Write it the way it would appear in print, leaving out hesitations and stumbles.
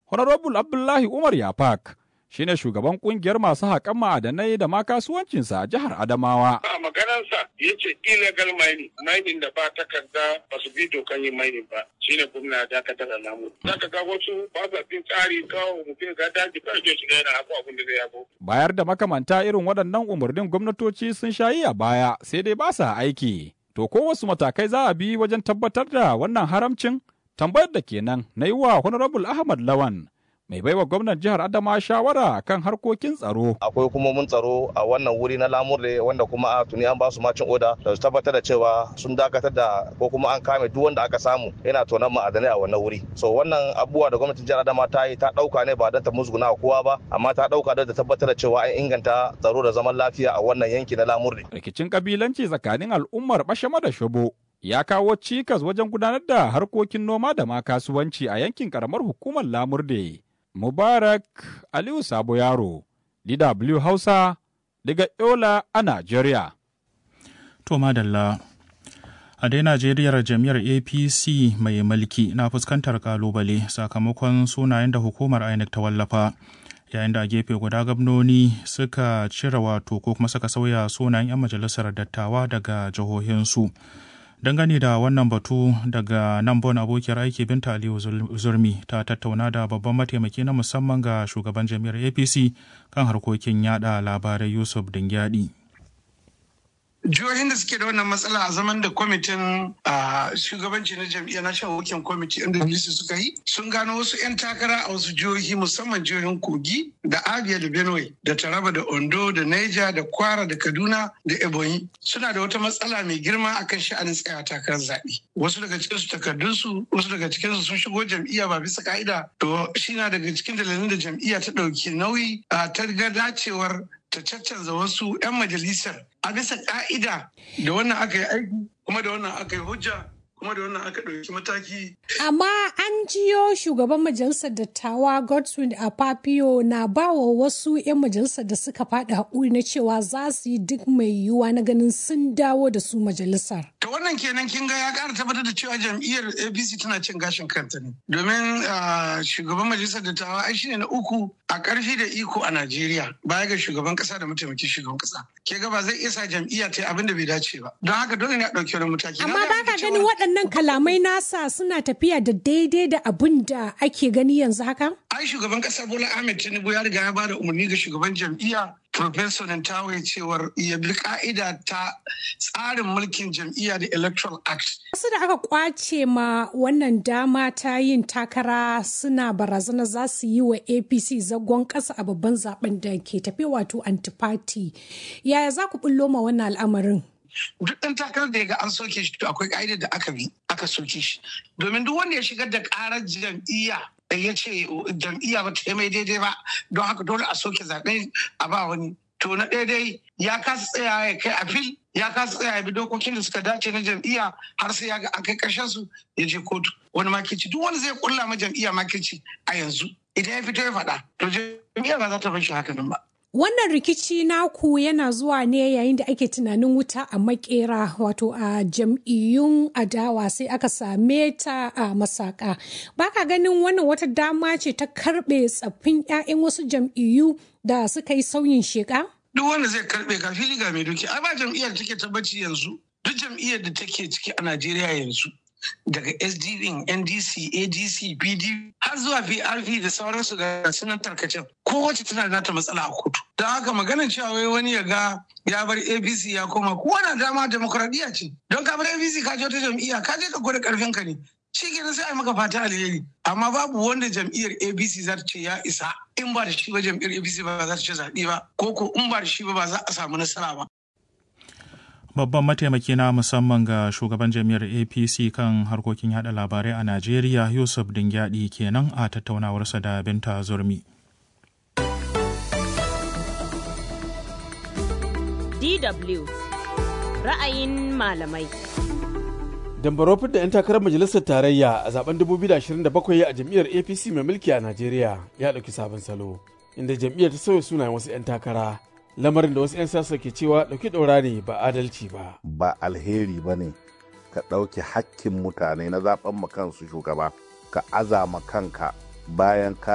Honorable Abdullahi Umar Yafak shine shugaban kungiyar masu haƙan ma'adanai da ma kasuwancinsa a jihar Adamawa. A maganarsa ya ce illegal mining da ba takarda ba su bi dokan yin mining ba. Shi ne gwamna dakatar da namu. Za ka ga wasu ba sa bin tsari kawo mutum ga daji kawai je shiga yana haƙo abin da zai haƙo. Bayar da makamanta irin waɗannan umarnin gwamnatoci sun shayi a baya sai dai ba sa aiki. To ko wasu matakai za a bi wajen tabbatar da wannan haramcin? Tambayar da kenan na yi wa Honorable Ahmad Lawan. Mai baiwa gwamnan jihar Adama shawara kan harkokin tsaro. Akwai hukumomin tsaro a wannan wuri na Lamurde wanda kuma tuni an ba su macin oda da su tabbatar da cewa sun dakatar da ko kuma an kame duk wanda aka samu yana tonan ma'adanai a wannan wuri. So wannan abubuwa da gwamnatin jihar Adama ta yi ta dauka ne ba don ta musguna kowa ba amma ta dauka don ta tabbatar da cewa an inganta tsaro da zaman lafiya a wannan yanki na Lamurde. Rikicin kabilanci tsakanin al'ummar Bashama da Shobo ya kawo cikas wajen gudanar da harkokin noma da ma kasuwanci a yankin karamar hukumar Lamurde. Mubarak Aliyu Sabo Yaro, DW Hausa, daga Yola a Najeriya. To madalla, a dai Najeriyar jam'iyyar APC mai mulki na fuskantar kalubale sakamakon sunayen da hukumar INEC ta wallafa, yayin da a gefe guda gwamnoni suka cire wato ko kuma suka sauya sunayen 'yan majalisar dattawa daga jihohinsu. Dangane da wannan batu daga nan bon abokiyar aiki Binta Aliyu Zurmi ta tattauna da babban mataimaki na musamman ga shugaban jam'iyyar APC kan harkokin yada labarai Yusuf Dingyadi. Jihohin da suke da wannan matsala a zaman da kwamitin shugabanci na jam'iyyar National Working Committee inda suka yi sun gano wasu 'yan takara a wasu jihohi musamman jihohin Kogi da Abia da Benue da Taraba da Ondo da Niger da Kwara da Kaduna da Ebonyi suna da wata matsala mai girma akan sha'anin tsaya takarar zaɓe. Wasu daga cikinsu takardunsu wasu daga cikinsu sun shigo jam'iyya ba bisa ka'ida to shi na daga cikin dalilin da jam'iyya ta ɗauki nauyi ta ga dacewar ta caccanza wasu 'yan majalisar a bisa ka'ida da wannan aka yi aiki kuma da wannan aka yi hujja kuma da wannan aka ɗauki mataki. Amma an jiyo shugaban majalisar dattawa Godswill Akpabio na ba wa wasu 'yan majalisar da suka faɗi haƙuri na cewa za su yi duk mai yiwuwa na ganin sun dawo da su majalisar. Ta wannan kenan kin ga ya ƙara tabbatar da cewa jam'iyyar APC tana cin gashin kanta ne. Domin shugaban majalisar dattawa ai shine na uku a ƙarfi da iko a Najeriya baya ga shugaban ƙasa da mataimakin shugaban ƙasa. Ke ga ba zai iya sa jam'iyya ta yi abin da bai dace ba. Don haka dole ne a ɗauki wani mataki. Amma ba ka ganin waɗannan kalamai nasa suna tafiya da daidai da abin da ake gani yanzu haka? Ai shugaban ƙasa Bola Ahmed Tinubu ya riga ya ba da umarni ga shugaban jam'iyya Professor Nantawe cewar ya bi ka'ida ta tsarin mulkin jam'iyya da Electoral Act. Wasu da aka kwace ma wannan dama ta yin takara suna barazana za su yi wa APC zagon ƙasa a babban zaben da ke tafe wato anti-party. Yaya za ku bullo ma wannan al'amarin? Duk ɗan takarar da ya ga an soke shi to akwai ka'idar da aka bi aka soke shi. Domin duk wanda ya shigar da ƙarar jam'iyya ya ce jam'iyya ba ta yi mai daidai ba don haka dole a soke zaɓe a ba wani. To na daidai ya kasa tsaya ya kai afil ya kasa tsaya ya bi dokokin da suka dace na jam'iyya har sai ya ga an kai ƙarshen su ya je kotu. Wani makirci duk wani zai kulla ma jam'iyya makirci a yanzu idan ya fito ya faɗa to jam'iyya ba za ta bar shi haka nan ba. Wannan rikici naku yana zuwa ne yayin da ake tunanin wuta a makera wato a jam'iyyun adawa sai aka same ta a masaka. Baka ganin wannan wata dama ce ta karɓe tsaffin 'ya'yan wasu jam'iyyu da suka yi sauyin sheka? Duk wanda zai karɓe ka fili ga mai doki. Ai ba jam'iyyar take tabbaci yanzu. Duk jam'iyyar da take ciki a Najeriya yanzu. Daga SDP, NDC, ADC, PD har zuwa PRP da sauransu ga sunan tarkacen kowace tana da nata matsala a kotu. Don haka maganar cewa wai wani ya ga ya bar APC ya koma kowane dama demokradiyya ce. Don ka bar APC ka je wata jam'iyya ka je ka gwada karfin ka ne. Shi kenan sai a maka fata alheri. Amma babu wanda jam'iyyar APC za ta ce ya isa in ba da shi ba jam'iyyar APC ba za ta ce zaɓe ba ko in ba da shi ba za a samu nasara ba. Babban mataimaki na musamman ga shugaban jam'iyyar APC kan harkokin yada labarai a Najeriya Yusuf Dingyadi kenan a tattaunawarsa da Binta Zurmi. DW ra'ayin malamai. Dambarofin da 'yan takarar majalisar tarayya a zaben 2027 a jam'iyyar APC mai mulki a Najeriya ya ɗauki sabon salo, inda jam'iyyar ta sauya sunayen wasu 'yan takara. Lamarin da wasu 'yan siyasa ke cewa ɗauki ɗaura ne ba adalci ba. Ba alheri ba ne ka ɗauki hakkin mutane na zaɓen kansu shugaba ka azama kanka bayan ka